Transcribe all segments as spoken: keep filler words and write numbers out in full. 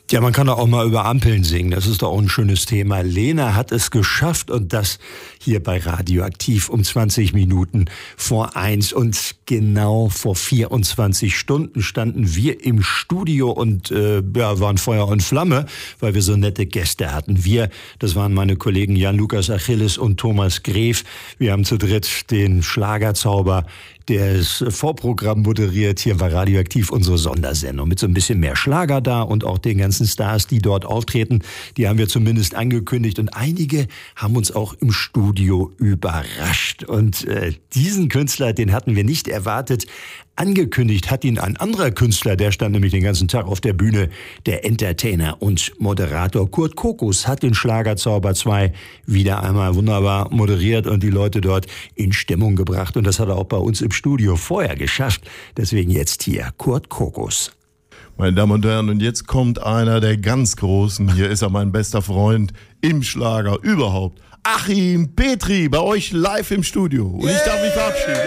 Ja, man kann doch auch mal über Ampeln singen. Das ist doch auch ein schönes Thema. Lena hat es geschafft und das hier bei Radioaktiv um zwanzig Minuten vor eins. Und genau vor vierundzwanzig Stunden standen wir im Studio und äh, ja, waren Feuer und Flamme, weil wir so nette Gäste hatten. Wir, das waren meine Kollegen Jan-Lukas Achilles und Thomas Gref. Wir haben zu dritt den Schlagerzauber, der das Vorprogramm moderiert, hier bei Radioaktiv, unsere Sondersendung mit so ein bisschen mehr Schlager da und auch den ganzen Stars, die dort auftreten. Die haben wir zumindest angekündigt und einige haben uns auch im Studio überrascht. Und äh, diesen Künstler, den hatten wir nicht erwartet. Angekündigt hat ihn ein anderer Künstler, der stand nämlich den ganzen Tag auf der Bühne. Der Entertainer und Moderator Kurt Kokos hat den Schlagerzauber zwei wieder einmal wunderbar moderiert und die Leute dort in Stimmung gebracht. Und das hat er auch bei uns im Studio vorher geschafft. Deswegen jetzt hier Kurt Kokos. Meine Damen und Herren, und jetzt kommt einer der ganz Großen. Hier ist er, mein bester Freund im Schlager überhaupt. Achim Petri, bei euch live im Studio. Und ich darf mich verabschieden.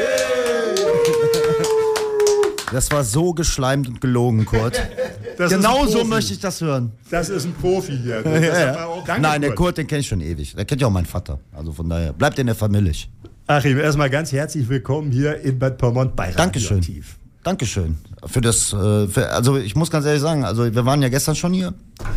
Das war so geschleimt und gelogen, Kurt. Das genau so möchte ich das hören. Das ist ein Profi hier. Ja, ja. Auch Danke, Nein, der Kurt, den kenne ich schon ewig. Der kennt ja auch meinen Vater. Also von daher, bleibt in der Familie. Achim, erstmal ganz herzlich willkommen hier in Bad Pyrmont bei Radioaktiv. Dankeschön. Dankeschön. Für das, für, also ich muss ganz ehrlich sagen, also wir waren ja gestern schon hier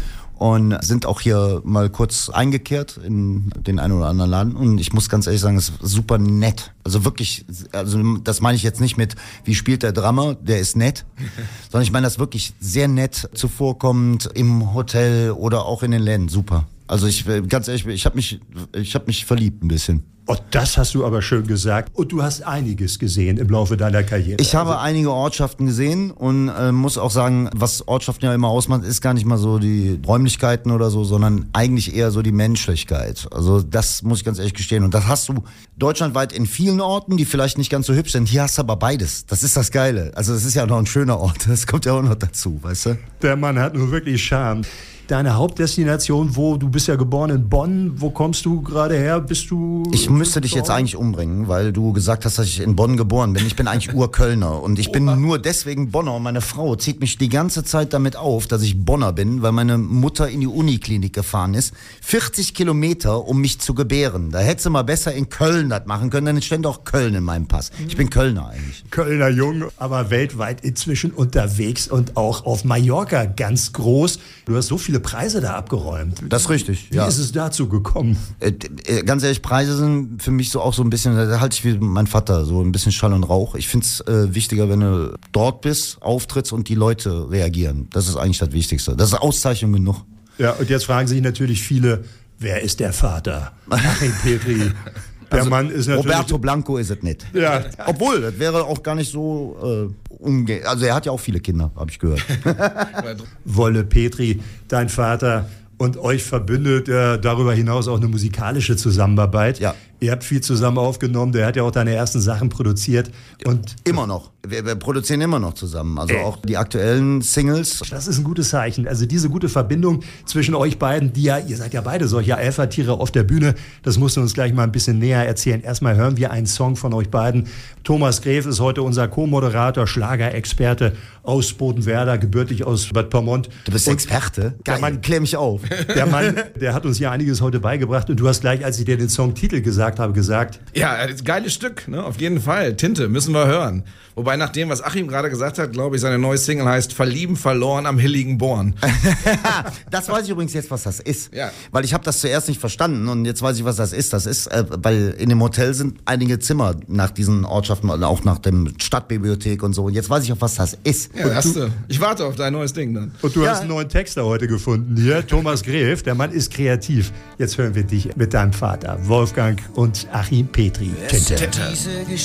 und sind auch hier mal kurz eingekehrt in den einen oder anderen Laden und ich muss ganz ehrlich sagen, es ist super nett. Also wirklich, also das meine ich jetzt nicht mit, wie spielt der Drummer, der ist nett, sondern ich meine das wirklich sehr nett zuvorkommend im Hotel oder auch in den Läden, super. Also ich, ganz ehrlich, ich habe mich, ich habe mich verliebt ein bisschen. Oh, das hast du aber schön gesagt. Und du hast einiges gesehen im Laufe deiner Karriere. Ich habe also einige Ortschaften gesehen und äh, muss auch sagen, was Ortschaften ja immer ausmacht, ist gar nicht mal so die Räumlichkeiten oder so, sondern eigentlich eher so die Menschlichkeit. Also das muss ich ganz ehrlich gestehen. Und das hast du deutschlandweit in vielen Orten, die vielleicht nicht ganz so hübsch sind. Hier hast du aber beides. Das ist das Geile. Also das ist ja noch ein schöner Ort. Das kommt ja auch noch dazu, weißt du? Der Mann hat nur wirklich Charme. Deine Hauptdestination, wo du bist ja geboren in Bonn, wo kommst du gerade her? Bist du? Ich müsste dich jetzt eigentlich umbringen, weil du gesagt hast, dass ich in Bonn geboren bin. Ich bin eigentlich Urkölner und ich bin oh. nur deswegen Bonner und meine Frau zieht mich die ganze Zeit damit auf, dass ich Bonner bin, weil meine Mutter in die Uniklinik gefahren ist. vierzig Kilometer, um mich zu gebären. Da hätte sie mal besser in Köln das machen können, dann stände auch Köln in meinem Pass. Ich bin Kölner eigentlich. Kölner Jung, aber weltweit inzwischen unterwegs und auch auf Mallorca ganz groß. Du hast so viele Preise da abgeräumt. Das ist richtig, Wie ja. ist es dazu gekommen? Äh, äh, ganz ehrlich, Preise sind für mich so auch so ein bisschen, da halte ich wie mein Vater, so ein bisschen Schall und Rauch. Ich finde es äh, wichtiger, wenn du dort bist, auftrittst und die Leute reagieren. Das ist eigentlich das Wichtigste. Das ist Auszeichnung genug. Ja, und jetzt fragen sich natürlich viele, wer ist der Vater? Achim Petri. Der also, Mann ist natürlich... Roberto Blanco ist es nicht. Ja. Obwohl, das wäre auch gar nicht so äh, umgehen. Also er hat ja auch viele Kinder, habe ich gehört. Wolle Petri, dein Vater, und euch verbindet äh, darüber hinaus auch eine musikalische Zusammenarbeit. Ja. Ihr habt viel zusammen aufgenommen, der hat ja auch deine ersten Sachen produziert. Und immer noch. Wir, wir produzieren immer noch zusammen. Also äh. auch die aktuellen Singles. Das ist ein gutes Zeichen. Also diese gute Verbindung zwischen euch beiden, die ja, ihr seid ja beide solche Alpha-Tiere auf der Bühne, das musst du uns gleich mal ein bisschen näher erzählen. Erstmal hören wir einen Song von euch beiden. Thomas Gref ist heute unser Co-Moderator, Schlagerexperte aus Bodenwerder, gebürtig aus Bad Pyrmont. Du bist und Experte? Geil, Mann, klär mich auf. Der Mann, der hat uns ja einiges heute beigebracht und du hast gleich, als ich dir den Songtitel gesagt habe, gesagt. Ja, geiles Stück, ne? Auf jeden Fall. Tinte, müssen wir hören. Wobei nach dem, was Achim gerade gesagt hat, glaube ich, seine neue Single heißt Verlieben verloren am Hilligen Born. Das weiß ich übrigens jetzt, was das ist. Ja. Weil ich habe das zuerst nicht verstanden und jetzt weiß ich, was das ist. Das ist, äh, weil in dem Hotel sind einige Zimmer nach diesen Ortschaften, auch nach dem Stadtbibliothek und so. Und jetzt weiß ich auch, was das ist. Ja, hast du. Ich warte auf dein neues Ding dann. Und du ja. hast einen neuen Texter heute gefunden hier, Thomas Gref. Der Mann ist kreativ. Jetzt hören wir dich mit deinem Vater, Wolfgang und Achim Petri. Tinte.